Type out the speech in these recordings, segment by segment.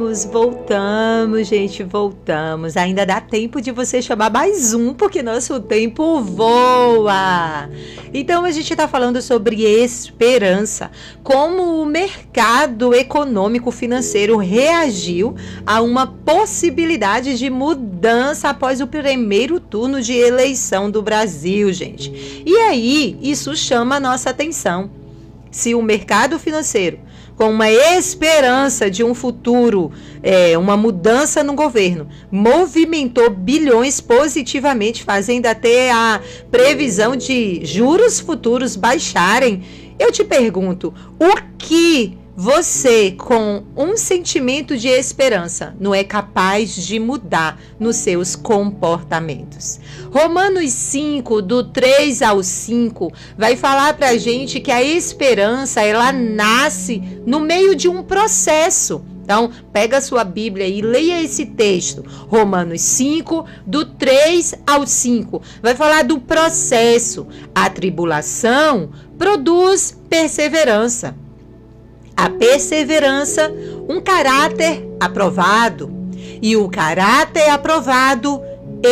Voltamos, gente, voltamos. Ainda dá tempo de você chamar mais um, porque nosso tempo voa. Então, a gente está falando sobre esperança, como o mercado econômico financeiro reagiu a uma possibilidade de mudança após o primeiro turno de eleição do Brasil, gente. E aí, isso chama a nossa atenção. Se o mercado financeiro, com uma esperança de um futuro, uma mudança no governo, movimentou bilhões positivamente, fazendo até a previsão de juros futuros baixarem, eu te pergunto, o que você, com um sentimento de esperança, não é capaz de mudar nos seus comportamentos? Romanos 5, do 3 ao 5, vai falar pra gente que a esperança, ela nasce no meio de um processo. Então, pega a sua Bíblia e leia esse texto. Romanos 5, do 3 ao 5. Vai falar do processo. A tribulação produz perseverança. A perseverança, um caráter aprovado. E o caráter aprovado,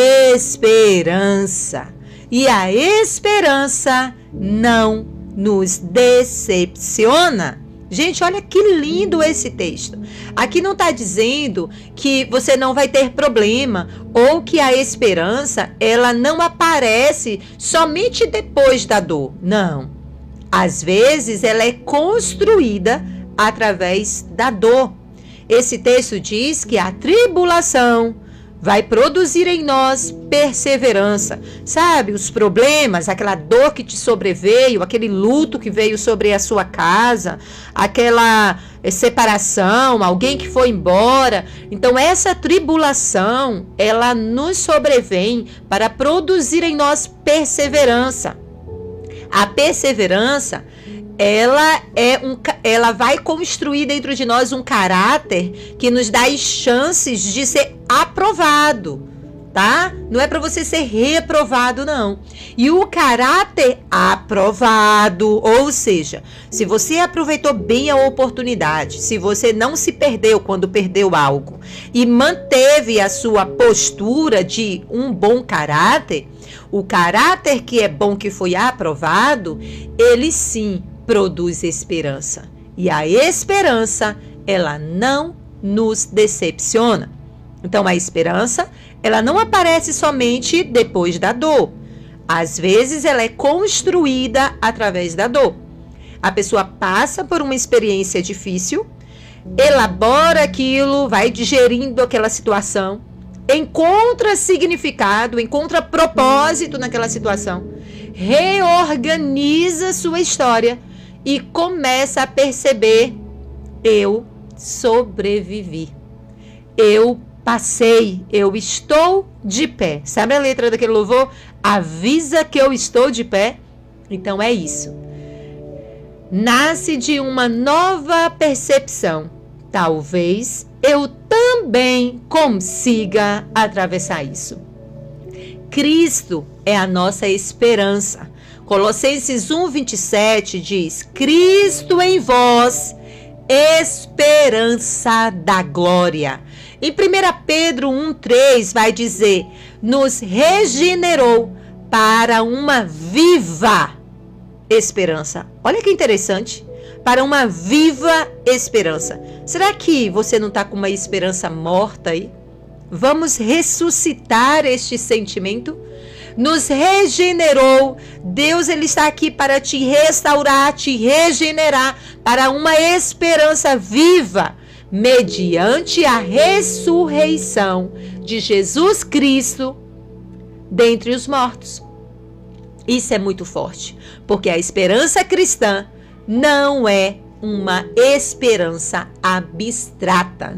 esperança. E a esperança não nos decepciona. Gente, olha que lindo esse texto. Aqui não está dizendo que você não vai ter problema ou que a esperança, ela não aparece somente depois da dor. Não. Às vezes, ela é construída através da dor. Esse texto diz que a tribulação vai produzir em nós perseverança. Sabe, os problemas, aquela dor que te sobreveio, aquele luto que veio sobre a sua casa, aquela separação, alguém que foi embora. Então, essa tribulação, ela nos sobrevém para produzir em nós perseverança. A perseverança, ela vai construir dentro de nós um caráter que nos dá as chances de ser aprovado, tá? Não é para você ser reprovado, não. E o caráter aprovado, ou seja, se você aproveitou bem a oportunidade, se você não se perdeu quando perdeu algo e manteve a sua postura de um bom caráter, o caráter que é bom, que foi aprovado, ele sim produz esperança. E a esperança, ela não nos decepciona. Então, a esperança, ela não aparece somente depois da dor. Às vezes, ela é construída através da dor. A pessoa passa por uma experiência difícil, elabora aquilo, vai digerindo aquela situação, encontra significado, encontra propósito naquela situação, reorganiza sua história e começa a perceber: eu sobrevivi, eu passei, eu estou de pé. Sabe a letra daquele louvor? Avisa que eu estou de pé. Então é isso. Nasce de uma nova percepção. Talvez eu também consiga atravessar isso. Cristo é a nossa esperança. Colossenses 1:27 diz: Cristo em vós, esperança da glória. Em 1 Pedro 1:3 vai dizer: nos regenerou para uma viva esperança. Olha que interessante. Para uma viva esperança. Será que você não está com uma esperança morta aí? Vamos ressuscitar este sentimento? Nos regenerou. Deus, ele está aqui para te restaurar, te regenerar para uma esperança viva, mediante a ressurreição de Jesus Cristo dentre os mortos. Isso é muito forte, porque a esperança cristã não é uma esperança abstrata.